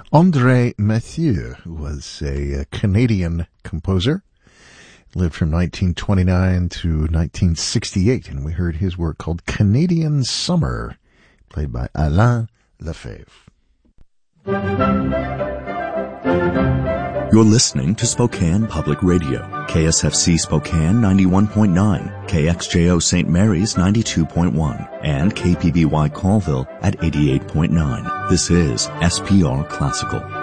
André Mathieu was a Canadian composer. Lived from 1929 to 1968, and we heard his work called Canadian Summer, played by Alain Lefebvre. You're listening to Spokane Public Radio, KSFC Spokane 91.9, KXJO St. Mary's 92.1, and KPBY Colville at 88.9. This is SPR Classical.